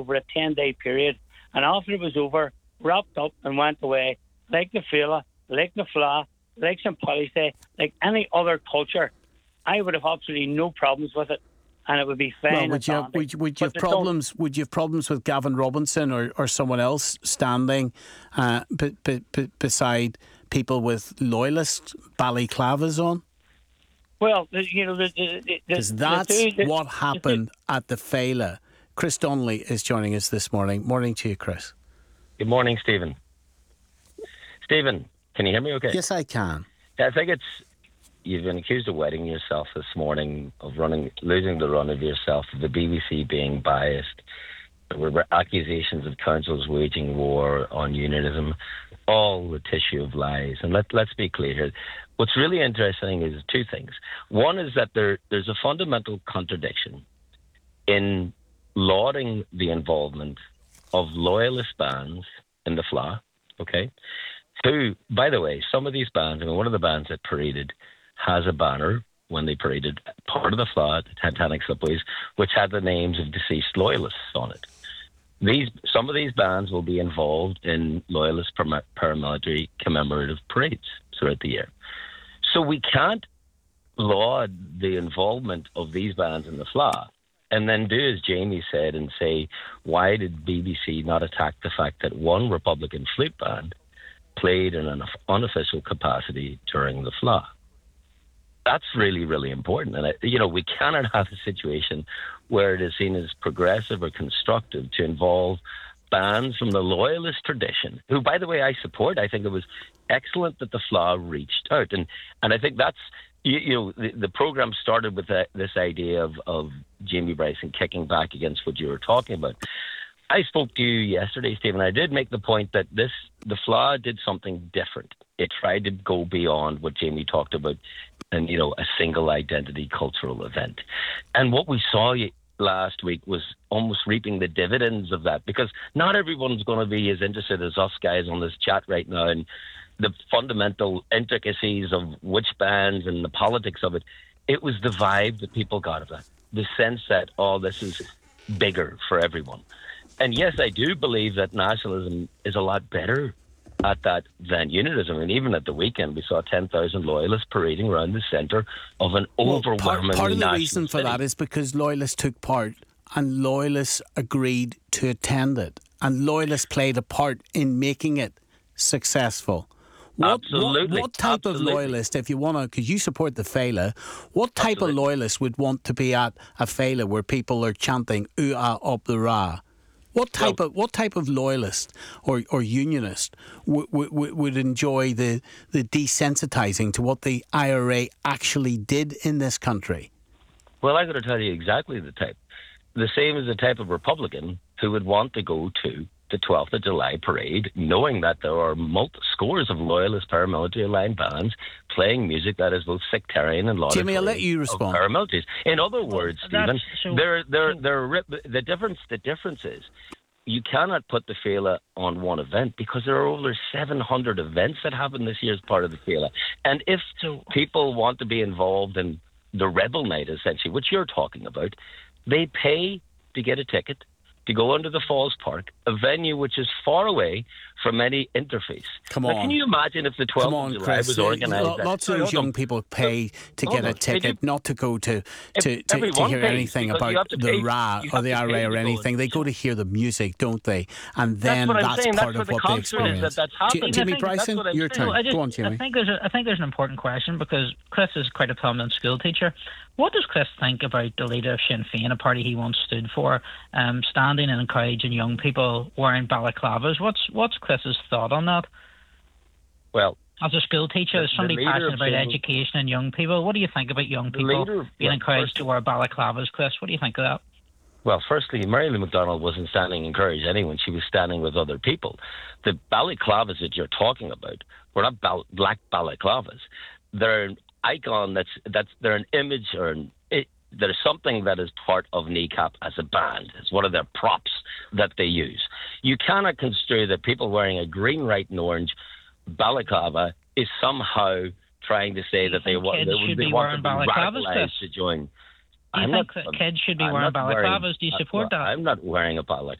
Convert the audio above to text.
over a 10-day period, and after it was over, wrapped up and went away, like the Féile, like the Fleadh, like St. Paul's Day, like any other culture, I would have absolutely no problems with it, and it would be fine. Well, would you have problems? Would you have problems with Gavin Robinson or someone else standing beside people with loyalist balaclavas on? Well, because that's what happened at the Féile. Chris Donnelly is joining us this morning. Morning to you, Chris. Good morning, Stephen. Stephen, can you hear me okay? Yes, I can. I think you've been accused of wetting yourself this morning, of losing the run of yourself, of the BBC being biased. There were accusations of councils waging war on unionism, all the tissue of lies. And let's be clear here. What's really interesting is two things. One is that there's a fundamental contradiction in lauding the involvement of loyalist bands in the Fleadh, okay? Who, by the way, some of these bands, one of the bands that paraded has a banner when they paraded part of the Fleadh, Titanic Slipways, which had the names of deceased loyalists on it. Some of these bands will be involved in loyalist paramilitary commemorative parades throughout the year. So we can't laud the involvement of these bands in the Fleadh and then do as Jamie said and say, why did BBC not attack the fact that one Republican flute band played in an unofficial capacity during the Fleadh? That's really, really important. And, we cannot have a situation where it is seen as progressive or constructive to involve bands from the loyalist tradition, who, by the way, I support. I think it was excellent that the Fleadh reached out. And I think that's, the programme started with this idea of Jamie Bryson kicking back against what you were talking about. I spoke to you yesterday, Stephen. I did make the point that the Fleadh did something different. It tried to go beyond what Jamie talked about and, a single identity cultural event. And what we saw last week was almost reaping the dividends of that, because not everyone's going to be as interested as us guys on this chat right now and the fundamental intricacies of which bands and the politics of it. It was the vibe that people got of that, the sense that, this is bigger for everyone. And yes, I do believe that nationalism is a lot better at that than unionism. And even at the weekend, we saw 10,000 loyalists parading around the centre of an overwhelmingly part of the national reason for city. that is because loyalists took part and loyalists agreed to attend it. And loyalists played a part in making it successful. Absolutely. What type of loyalist, if you want to, because you support the Féile, what type of loyalist would want to be at a Féile where people are chanting "Ua up the Ra"? What type of loyalist or unionist would enjoy the desensitising to what the IRA actually did in this country? Well, I'm going to tell you exactly the type. The same as the type of Republican who would want to go to the 12th of July parade, knowing that there are scores of loyalist paramilitary aligned bands playing music that is both sectarian and laudatory. Jimmy, I'll let you respond. Paramilitaries. In other words, Stephen, the difference is you cannot put the Féile on one event because there are over 700 events that happen this year as part of the Féile. And if people want to be involved in the Rebel Night, essentially, which you're talking about, they pay to get a ticket to go under the Falls Park, a venue which is far away from any interface. Come on. Now, can you imagine if the 12th of July was organised? Lots of those young people pay to get a ticket, not to go to hear anything about the Ra or the IRA or anything. They go to hear the music, don't they? And then that's part of what they experience. Jimmy Bryson, your turn. Go on, Jimmy. I think there's an important question, because Chris is quite a prominent school teacher. What does Chris think about the leader of Sinn Féin, a party he once stood for, standing and encouraging young people wearing balaclavas? What's Chris's thought on that? Well, as a school teacher, as somebody passionate about education and young people, what do you think about young people being encouraged to wear balaclavas, Chris? What do you think of that? Well, firstly, Mary Lou McDonald wasn't standing to encourage anyone. She was standing with other people. The balaclavas that you're talking about were not black balaclavas. They're an icon they're an image there's something that is part of NECAP as a band. It's one of their props that they use. You cannot construe that people wearing a green, white and orange balaclava is somehow trying to say that they want to be radicalized to join. Do you think that kids should be wearing balaclavas? Do you support that? I'm not wearing a balaclava.